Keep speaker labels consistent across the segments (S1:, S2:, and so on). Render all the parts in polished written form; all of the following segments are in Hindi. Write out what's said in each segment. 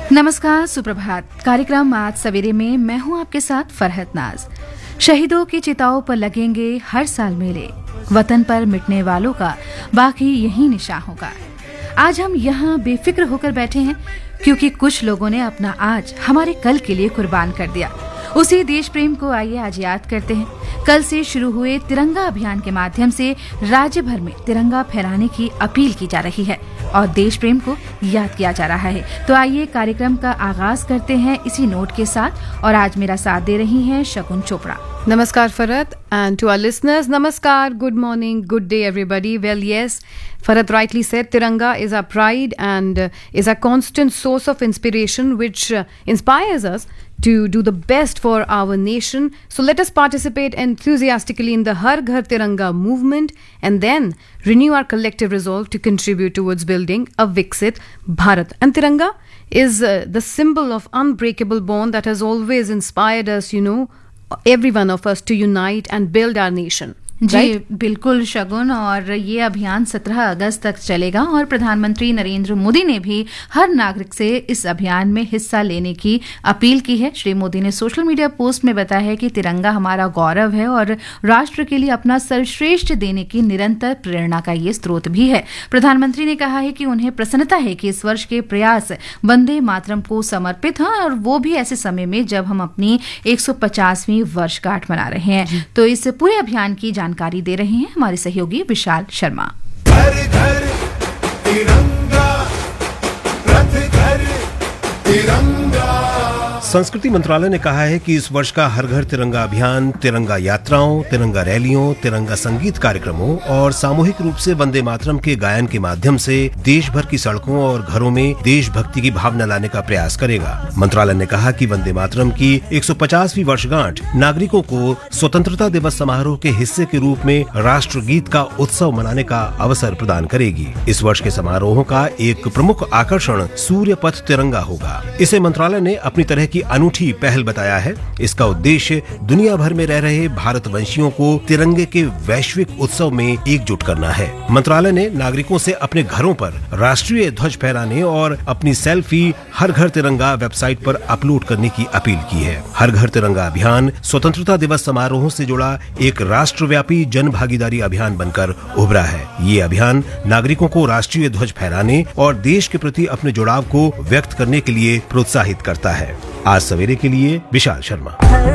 S1: नमस्कार, सुप्रभात। कार्यक्रम आज सवेरे में मैं हूं आपके साथ फरहत नाज। शहीदों की चिताओं पर लगेंगे हर साल मेले, वतन पर मिटने वालों का बाकी यही निशान होगा। आज हम यहाँ बेफिक्र होकर बैठे हैं क्योंकि कुछ लोगों ने अपना आज हमारे कल के लिए कुर्बान कर दिया। उसी देश प्रेम को आइए आज याद करते हैं। कल से शुरू हुए तिरंगा अभियान के माध्यम से राज्य भर में तिरंगा फहराने की अपील की जा रही है और देश प्रेम को याद किया जा रहा है। तो आइए कार्यक्रम का आगाज करते हैं इसी नोट के साथ। और आज मेरा साथ दे रही हैं शगुन Chopra.
S2: Namaskar Farhat, and to our listeners, Namaskar, good morning, good day everybody. Well, yes, Farhat rightly said, Tiranga is our pride and is a constant source of inspiration which inspires us to do the best for our nation. So let us participate enthusiastically in the Har Ghar Tiranga movement and then renew our collective resolve to contribute towards building a Viksit Bharat. And Tiranga is the symbol of unbreakable bond that has always inspired us, every one of us to unite and build our nation.
S1: जी बिल्कुल शगुन। और ये अभियान 17 अगस्त तक चलेगा और प्रधानमंत्री नरेंद्र मोदी ने भी हर नागरिक से इस अभियान में हिस्सा लेने की अपील की है। श्री मोदी ने सोशल मीडिया पोस्ट में बताया है कि तिरंगा हमारा गौरव है और राष्ट्र के लिए अपना सर्वश्रेष्ठ देने की निरंतर प्रेरणा का ये स्रोत भी है। प्रधानमंत्री ने कहा है कि उन्हें प्रसन्नता है कि इस वर्ष के प्रयास वंदे मातरम को समर्पित हैं और वो भी ऐसे समय में जब हम अपनी 150वीं वर्षगांठ मना रहे हैं। तो इस पूरे अभियान की जानकारी दे रहे हैं हमारे सहयोगी विशाल शर्मा।
S3: घर घर तिरंगा, रथ घर तिरंगा। संस्कृति मंत्रालय ने कहा है कि इस वर्ष का हर घर तिरंगा अभियान तिरंगा यात्राओं, तिरंगा रैलियों, तिरंगा संगीत कार्यक्रमों और सामूहिक रूप से वंदे मातरम के गायन के माध्यम से देश भर की सड़कों और घरों में देशभक्ति की भावना लाने का प्रयास करेगा। मंत्रालय ने कहा कि वंदे मातरम की 150वीं वर्षगांठ नागरिकों को स्वतंत्रता दिवस समारोह के हिस्से के रूप में राष्ट्रगीत का उत्सव मनाने का अवसर प्रदान करेगी। इस वर्ष के समारोहों का एक प्रमुख आकर्षण सूर्य पथ तिरंगा होगा। इसे मंत्रालय ने अपनी तरह की अनूठी पहल बताया है। इसका उद्देश्य दुनिया भर में रह रहे भारतवंशियों को तिरंगे के वैश्विक उत्सव में एकजुट करना है। मंत्रालय ने नागरिकों से अपने घरों पर राष्ट्रीय ध्वज फहराने और अपनी सेल्फी हर घर तिरंगा वेबसाइट पर अपलोड करने की अपील की है। हर घर तिरंगा अभियान स्वतंत्रता दिवस समारोहों से जुड़ा एक राष्ट्रव्यापी जन भागीदारी अभियान बनकर उभरा है। ये अभियान नागरिकों को राष्ट्रीय ध्वज फहराने और देश के प्रति अपने जुड़ाव को व्यक्त करने के लिए प्रोत्साहित करता है। आज सवेरे के लिए विशाल शर्मा।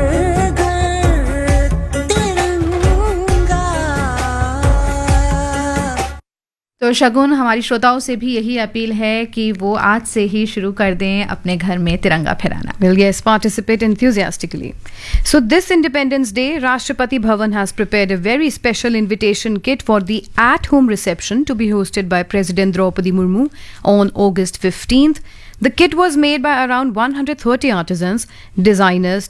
S1: तो शगुन, हमारी श्रोताओं से भी यही अपील है कि वो आज से ही शुरू कर दें अपने घर में तिरंगा फहराना।
S2: Well, yes, participate enthusiastically. So this Independence Day, Rashtrapati Bhavan has prepared a very special invitation kit for the at-home reception to be hosted by President Draupadi Murmu on August 15th. The kit was made by around 130 artisans, designers,